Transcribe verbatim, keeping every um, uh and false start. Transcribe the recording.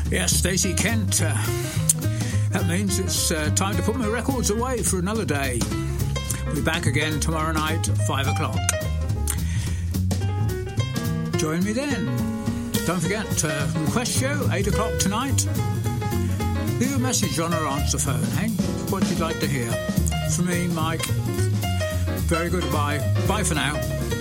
Yes, Stacey Kent. Uh, that means it's uh, time to put my records away for another day. We'll be back again tomorrow night at five o'clock. Join me then. Don't forget, uh, request show, eight o'clock tonight. Leave a message on our answer phone, eh? What you'd like to hear. From me, Mike. Very good bye. Bye for now.